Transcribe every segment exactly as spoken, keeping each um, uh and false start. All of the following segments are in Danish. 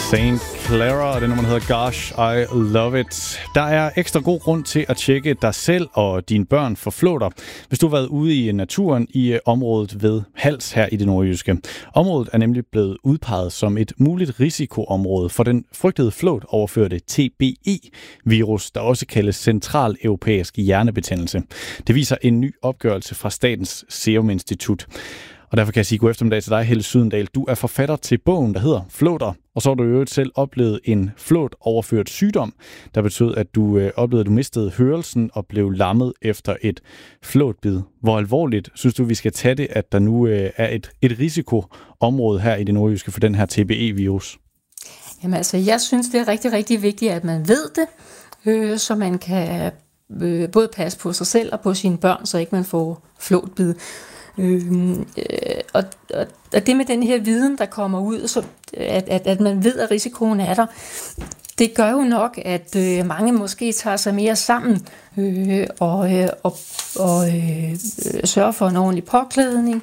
Saint Clara, og det nummer hedder Gosh, I Love It. Der er ekstra god grund til at tjekke dig selv og dine børn for flåter, hvis du har været ude i naturen i området ved Hals her i det nordjyske. Området er nemlig blevet udpeget som et muligt risikoområde for den frygtede flåtoverførte T B E-virus, der også kaldes centraleuropæisk hjernebetændelse. Det viser en ny opgørelse fra Statens Serum Institut. Og derfor kan jeg sige god eftermiddag til dig, Helle Sydendal. Du er forfatter til bogen, der hedder Flåter, og så har du jo selv oplevet en flåtoverført sygdom, der betød, at du øh, oplevede, at du mistede hørelsen og blev lammet efter et flåtbid. Hvor alvorligt synes du, vi skal tage det, at der nu øh, er et, et risikoområde her i det nordjyske for den her T B E-virus? Jamen altså, jeg synes, det er rigtig, rigtig vigtigt, at man ved det, øh, så man kan øh, både passe på sig selv og på sine børn, så ikke man får flåtbid. Øh, og, og, og det med den her viden, der kommer ud, så at, at, at man ved, at risikoen er der, det gør jo nok, at øh, mange måske tager sig mere sammen øh, og, øh, og, og øh, sørger for en ordentlig påklædning.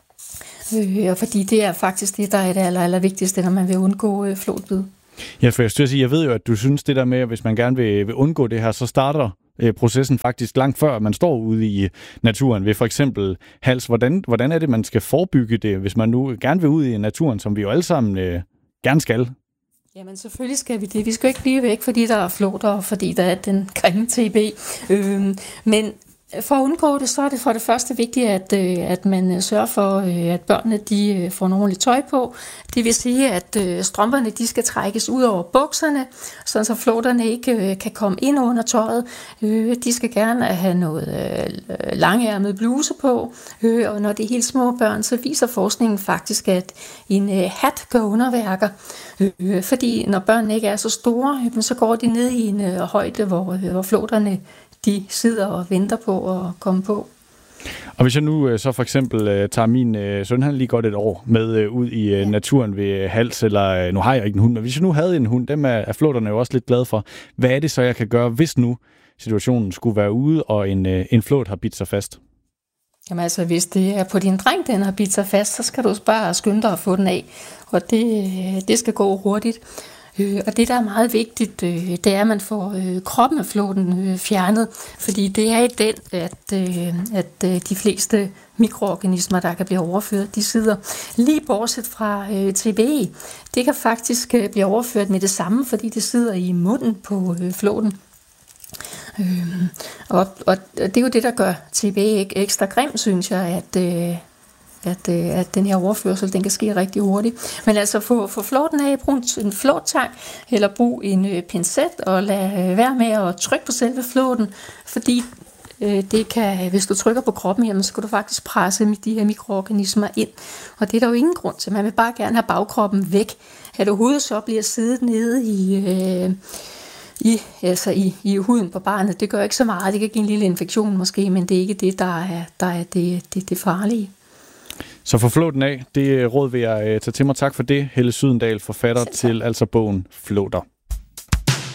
Øh, fordi det er faktisk det, der er det aller, aller vigtigste, når man vil undgå øh, flåtbid. Ja, for jeg skal sige, jeg ved jo, at du synes det der med, at hvis man gerne vil, vil undgå det her, så starter øh, processen faktisk langt før man står ude i naturen ved for eksempel Hals. Hvordan, hvordan er det, man skal forebygge det, hvis man nu gerne vil ud i naturen, som vi jo alle sammen øh, gerne skal? Jamen selvfølgelig skal vi det. Vi skal ikke blive væk, fordi der er flåter, og fordi der er den grimme T B. Øh, men for at undgå det, så er det for det første vigtigt, at, at man sørger for, at børnene de får noget ordentligt tøj på. Det vil sige, at strømperne de skal trækkes ud over bukserne, så flåterne ikke kan komme ind under tøjet. De skal gerne have noget langærmet bluse på, og når det er helt små børn, så viser forskningen faktisk, at en hat gør underværker. Fordi når børnene ikke er så store, så går de ned i en højde, hvor, hvor flåterne de sidder og venter på at komme på. Og hvis jeg nu så for eksempel tager min søn, han lige godt et år, med ud i ja. naturen ved Hals, eller nu har jeg ikke en hund, men hvis jeg nu havde en hund, dem er flåterne jo også lidt glade for. Hvad er det så, jeg kan gøre, hvis nu situationen skulle være ude, og en, en flåt har bidt sig fast? Jamen altså, hvis det er på din dreng, den har bidt sig fast, så skal du bare skynde dig at få den af. Og det, det skal gå hurtigt. Øh, og det, der er meget vigtigt, øh, det er, at man får øh, kroppen af flåten øh, fjernet, fordi det er i den, at, øh, at øh, de fleste mikroorganismer, der kan blive overført, de sidder lige bortset fra øh, T B E. Det kan faktisk øh, blive overført med det samme, fordi det sidder i munden på øh, flåten. Øh, og, og det er jo det, der gør T B E ekstra grim, synes jeg, at... Øh, At, at den her overførsel, den kan ske rigtig hurtigt. Men altså få, få flåten af, brug en flåttang, eller brug en øh, pincet, og lad være med at trykke på selve flåten, fordi øh, det kan, hvis du trykker på kroppen, jamen, så kan du faktisk presse de her mikroorganismer ind. Og det er der jo ingen grund til. Man vil bare gerne have bagkroppen væk. At hovedet så bliver siddet nede i... Øh, I, altså i, i huden på barnet, det gør ikke så meget. Det kan give en lille infektion måske, men det er ikke det, der er, der er det, det, det farlige. Så få flåten af, det råd vil jeg tage til mig. Tak for det, Helle Sydendal, forfatter til altså bogen Flåter.